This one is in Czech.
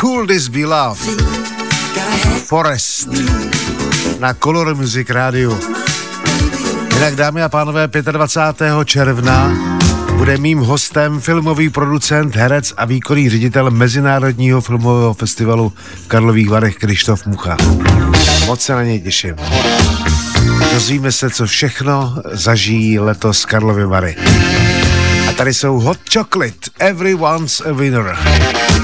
Could This Be Love? Forest na Color Music rádiu. Jinak, dámy a pánové, 25. června bude mým hostem filmový producent, herec a výkonný ředitel Mezinárodního filmového festivalu v Karlových Varech Krištof Mucha. Moc se na něj těším. Dozvíme se, co všechno zažijí letos Karlovy Vary. A tady jsou Hot Chocolate, Everyone's a Winner.